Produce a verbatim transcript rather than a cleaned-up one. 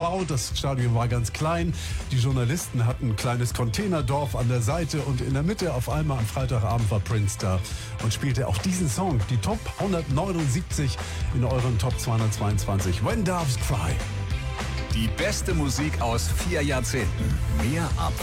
gebaut. Das Stadion war ganz klein. Die Journalisten hatten ein kleines Containerdorf an der Seite und in der Mitte auf einmal am Freitagabend war Prince da und spielte auch diesen Song, die Top hundertneunundsiebzig in euren Top zweihundertzweiundzwanzig. When Doves Cry. Die beste Musik aus vier Jahrzehnten. Mehr ab